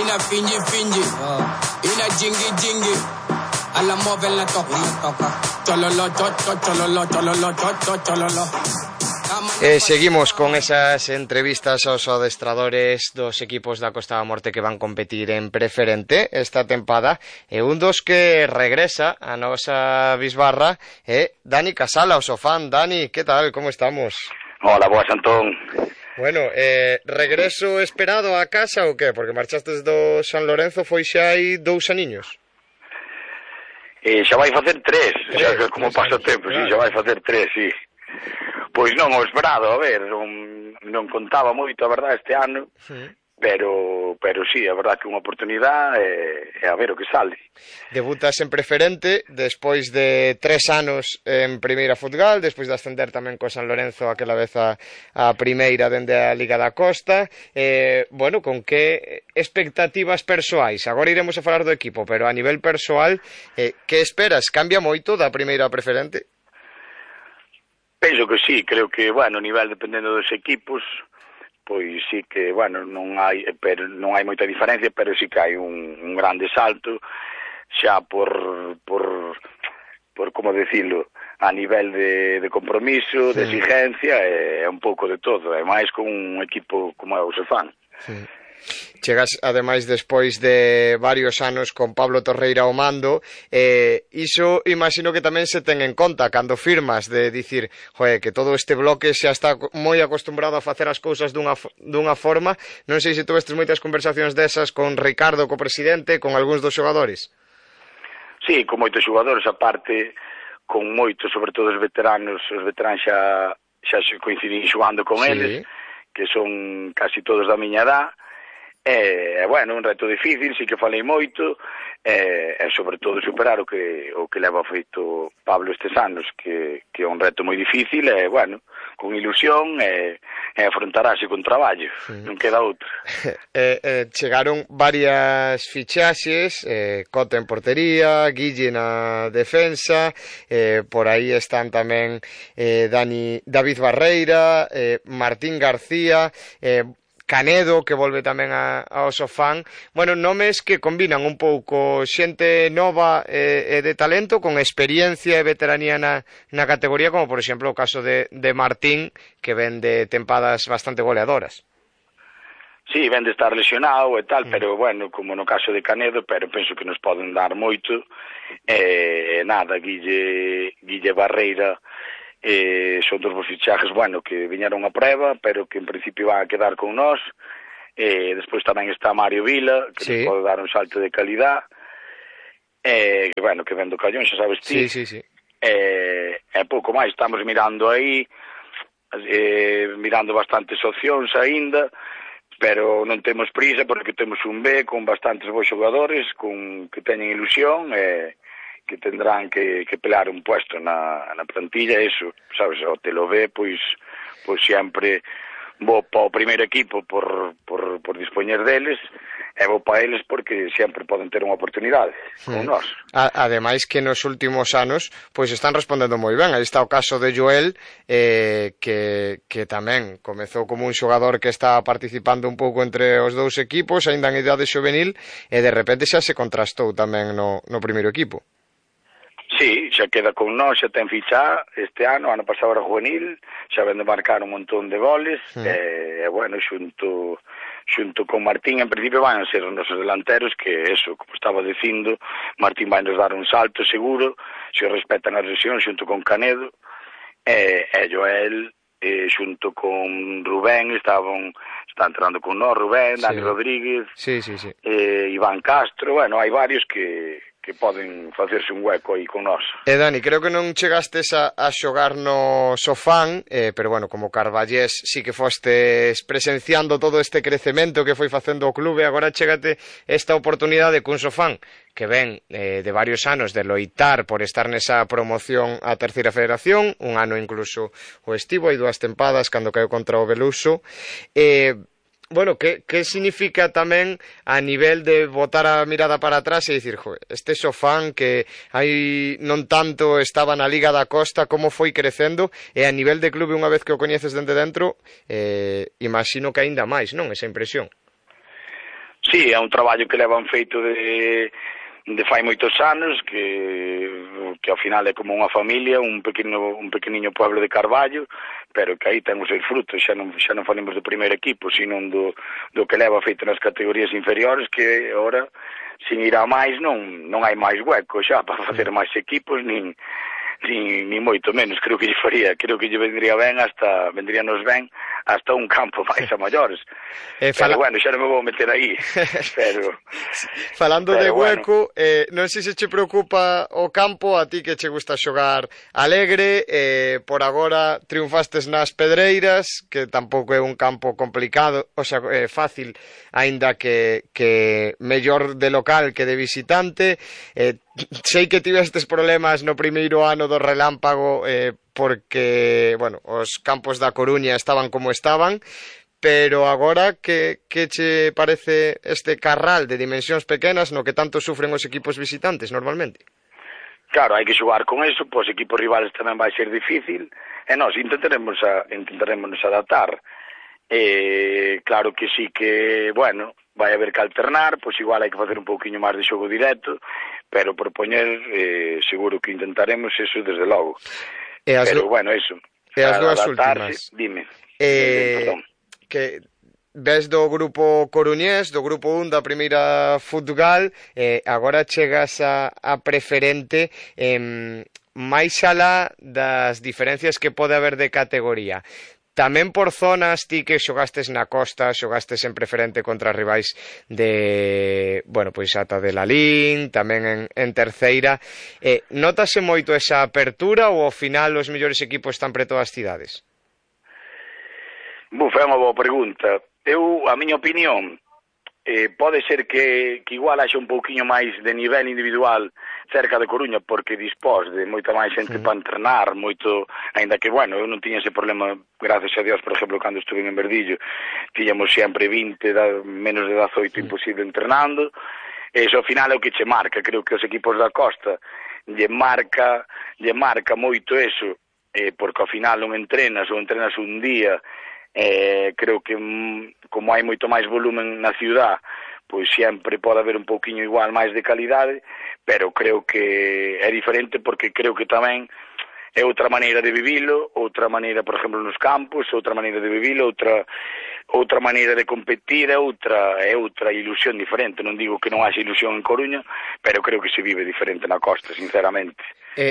Ina fingi fingi, ina jingi jingi, alla muove la toca, chololo, chololo, chololo, chololo. Seguimos con esas entrevistas aos adestradores dos equipos da Costa da Morte que van competir en preferente esta tempada, e un dos que regresa a nosa bisbarra é Dani Casala, o Sofán. Dani, que tal, como estamos? Hola, boas, Antón. Bueno, regreso esperado a casa ou que? Porque marchastes do San Lorenzo foi xa hai 2 aniños. Xa vai facer 3, xa como pasa o tempo, claro. Sí, xa vai facer 3, sí. Pois non o esperado, a ver, non contaba moito, a verdade, este ano, pero sí, a verdade que unha oportunidade e a ver o que sale. Debutas en preferente, despois de 3 anos en primeira Futgal, despois de ascender tamén co San Lorenzo aquela vez a primeira dende a Liga da Costa. Bueno, con que expectativas persoais? Agora iremos a falar do equipo, pero a nivel persoal, que esperas? Cambia moito da primeira a preferente? Penso que sí, creo que, bueno, a nivel dependendo dos equipos, pois sí que, bueno, non hai moita diferencia, pero sí que hai un grande salto, xa por como decirlo, a nivel de compromiso, de exigencia, e un pouco de todo, e máis con un equipo como é o Sofán. Sí. Chegas, ademais, despois de varios anos con Pablo Torreira ao mando, iso imagino que tamén se ten en conta cando firmas, de dicir, que todo este bloque xa está moi acostumbrado a facer as cousas dunha forma. Non sei se tivestes moitas conversacións desas con Ricardo, co presidente, con algúns dos xogadores. Sí, con moitos xogadores, aparte, con moitos, sobre todo os veteranos xa coincidín xogando con eles, que son casi todos da miña edad. Bueno, un reto difícil, sí que falei moito, e sobre todo superar o que leva feito Pablo estes anos, que é un reto moi difícil, e bueno, con ilusión, e afrontarase con traballo, non queda outro. Chegaron varias fichaxes, Cota en portería, Guille na defensa, por aí están tamén David Barreira, Martín García, Canedo, que volve tamén ao Sofán. Bueno, nomes que combinan un pouco xente nova e de talento con experiencia e veteranía na categoría, como por exemplo o caso de Martín, que ven de tempadas bastante goleadoras. Sí, ven de estar lesionado e tal, pero bueno, como no caso de Canedo, pero penso que nos poden dar moito. Nada, Guille Barreira, son dos fichajes, bueno, que viñeron a prueba, pero que en principio van a quedar con nós. Despois tamén está Mario Vila, que nos pode dar un salto de calidad, que bueno, que ven do Callón, xa sabes ti. Sí. E pouco máis, estamos mirando aí, mirando bastantes opcións aínda, pero non temos prisa porque temos un B con bastantes bons xogadores, que teñen ilusión, que tendrán que pelear un puesto na plantilla, eso, sabes, o te lo ve, pois sempre vou para o primeiro equipo por dispoñer deles, e vou para eles porque sempre poden ter unha oportunidade con nós. Ademais que nos últimos anos pois están respondendo moi ben. Aí está o caso de Joel, que tamén comezou como un xogador que está participando un pouco entre os dous equipos, aínda en idade xuvenil, e de repente xa se contrastou tamén no primeiro equipo. Sí, xa queda con nós, xa ten fichá este ano pasado era juvenil, xa ven de marcar un montón de goles, e bueno, xunto con Martín, en principio van a ser os nosos delanteros, que eso, como estaba dicindo, Martín vai nos dar un salto seguro, se respetan as lesións, xunto con Canedo, e Joel, xunto con Rubén, está entrando con nós, Rubén, Dani Rodríguez, Iván Castro, bueno, hai varios que poden facerse un hueco aí con nós. Dani, creo que non chegastes a xogar no Sofán, pero bueno, como Carballés sí que fostes presenciando todo este crecemento que foi facendo o clube, agora chégate esta oportunidade cun Sofán que ven de varios anos de loitar por estar nesa promoción á terceira federación, un ano incluso o estivo, hai 2 tempadas cando caeu contra o Beluso. Bueno, que significa tamén a nivel de botar a mirada para atrás e dicir, este Sofán que hai non tanto estaba na Liga da Costa, como foi crecendo, e a nivel de clube, unha vez que o coñeces dende dentro, imagino que aínda máis, non? Esa impresión. Sí, é un traballo que levan feito de fai moitos anos, que ao final é como unha familia, un pequeniño pueblo de Carballo, pero que aí ten os seus frutos, xa non falemos do primeiro equipo, sino do que leva feito nas categorías inferiores, que agora, sin ir a máis, non hai máis hueco xa para facer máis equipos, nin moito menos, creo que lle vendríanos ben hasta un campo máis a maiores. Pero bueno, xa non me vou meter aí. Falando de hueco, non sei se che preocupa o campo, a ti que che gusta xogar alegre, por agora triunfastes nas Pedreiras, que tampouco é un campo complicado, o sea, fácil, aínda que mellor de local que de visitante. Sei que tivestes problemas no primeiro ano do relámpago porque, bueno, os campos da Coruña estaban como estaban, pero agora que che parece este carral de dimensións pequenas no que tanto sufren os equipos visitantes normalmente? Claro, hai que xogar con eso, pois equipos rivales tamén vai ser difícil, e nós intentaremos adaptar. Claro que sí que, bueno, vai haber que alternar, pois igual hai que facer un pouquiño máis de xogo directo, pero propoñer, seguro que intentaremos eso desde logo. Pero, bueno, eso. E as dúas últimas. Dime. Perdón. Que ves do grupo coruñés, do grupo 1 da primeira Futgal, agora chegas a preferente, máis alá das diferencias que pode haber de categoría. Tamén por zonas, ti que xogastes na costa, xogastes en preferente contra rivais de, bueno, pois ata de Lalín, tamén en terceira. Notase moito esa apertura ou ao final os mellores equipos están preto das cidades? É unha boa pregunta. A miña opinión, pode ser que igual haxa un pouquiño máis de nivel individual cerca de Coruña, porque dispós de moita máis xente para entrenar, moito, ainda que, bueno, eu non tiña ese problema, gracias a Dios, por exemplo, cando estuve en Verdillo, tiñamos sempre 20, menos de 18 imposible entrenando, e iso ao final é o que che marca. Creo que os equipos da costa lle marca moito eso, porque ao final non entrenas ou entrenas un día. Creo que como hai moito máis volumen na ciudad, pois sempre pode haber un pouquiño igual máis de calidade, pero creo que é diferente porque creo que tamén é outra maneira de vivilo, outra maneira, por exemplo, nos campos, outra maneira de vivilo, outra maneira de competir, é outra ilusión diferente. Non digo que non haxa ilusión en Coruña, pero creo que se vive diferente na costa, sinceramente.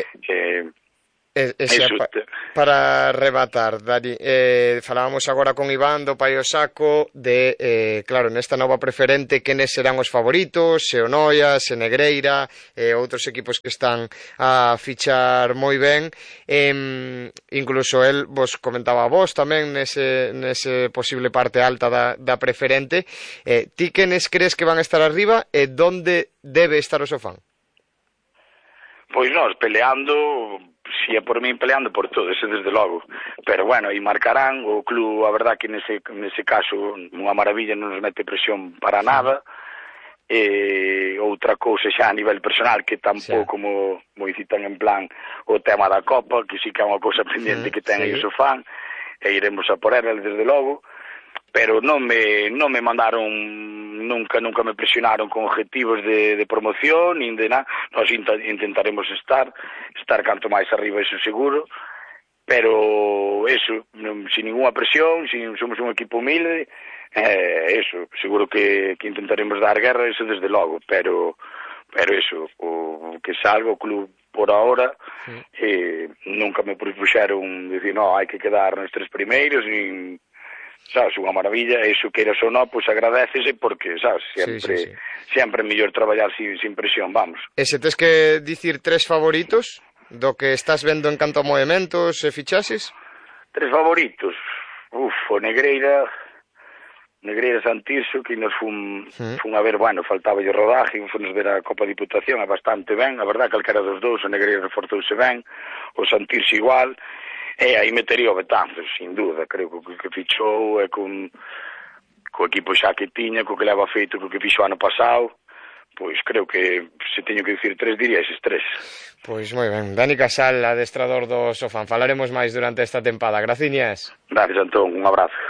Para rematar, Dani, falábamos agora con Iván do Pai Osaco de, claro, nesta nova preferente, quenes serán os favoritos, se o Noia, se Negreira, outros equipos que están a fichar moi ben, incluso el vos comentaba a vos tamén nese posible parte alta da preferente. Ti quenes crees que van a estar arriba e donde debe estar o Sofán? Pois nós peleando, si é por min peleando por todo, ese desde logo, pero bueno, e marcarán o club, a verdad que nese caso unha maravilla, non nos mete presión para nada. Outra cousa xa a nivel personal, que tampouco como citan en plan o tema da Copa, que sí que é unha cousa pendiente que ten aí o Sofán, e iremos a por ela desde logo, pero non me mandaron, nunca me presionaron con objetivos de promoción, nin de nada. Nós intentaremos estar canto máis arriba, eso seguro, pero eso, sin ninguna presión, somos un equipo humilde, eso, seguro que intentaremos dar guerra, eso desde logo, pero eso, o que salga o club por ahora, nunca me propuxeron decir, no, hai que quedar nos 3 primeiros, nin... Sabes, unha maravilla, eso que eras ou non, pois agradecese porque, sabes, sempre é mellor traballar sin presión, vamos. E se tes que dicir 3 favoritos do que estás vendo en canto a movimentos e fichases? 3 favoritos? O Negreira Santirso, que nos fun a ver, bueno, faltaba o rodaje, fomos ver a Copa Diputación, é bastante ben, a verdad, calquera dos dous, o Negreira reforzouse ben, o Santirso igual. Aí metería o Betanzos, sin dúda. Creo que fichou co equipo xa que tiña, co que leva feito, co que fixo ano pasado, pois creo que se teño que dicir 3, diría eses 3. Pois moi ben. Dani Casal, adestrador do Sofán. Falaremos máis durante esta tempada. Graciñas. Gracias, Antón. Un abrazo.